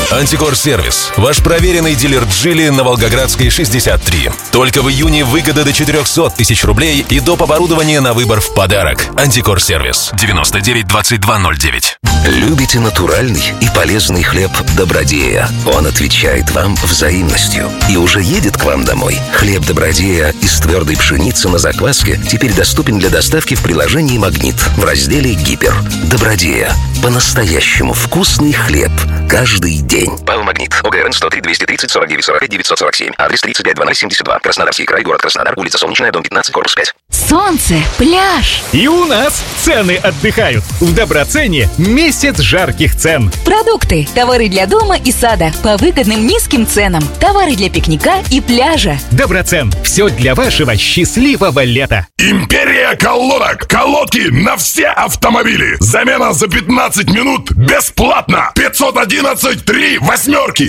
Антикор Сервис. Ваш проверенный дилер Джили на Волгоградской 63. Только в июне выгода до 400 тысяч рублей и доп. Оборудование на выбор в подарок. Антикор Сервис. 99-22-09. Любите натуральный и полезный хлеб Добродея? Он отвечает вам взаимностью и уже едет к вам домой. Хлеб Добродея из твердой пшеницы на закваске теперь доступен для доставки в приложении «Магнит» в разделе «Гипер». Добродея. По-настоящему вкусный хлеб каждый день. Павел Магнит. ОГРН 103 230 49 45 947. Адрес 350072. Краснодарский край, город Краснодар, улица Солнечная, дом 15, корпус 5. Солнце, пляж. И у нас цены отдыхают. В Доброцене месяц жарких цен. Продукты, товары для дома и сада по выгодным низким ценам. Товары для пикника и пляжа. Доброцен. Все для вашего счастливого лета. Империя колодок. Колодки на все автомобили. Замена за 15 минут бесплатно. 511 3 восьмерки.